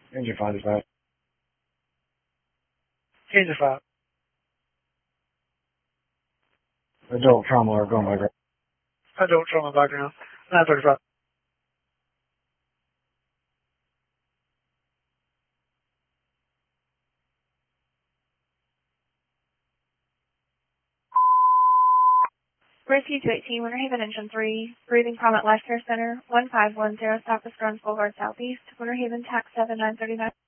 Engine 5 is bad. Engine 5. Adult trauma or going by ground. Adult trauma background. 935. Rescue 218, Winter Haven Engine 3, Breathing Prominent Life Care Center, 1510 Southwest Grounds Boulevard Southeast, Winter Haven, TAC 7939.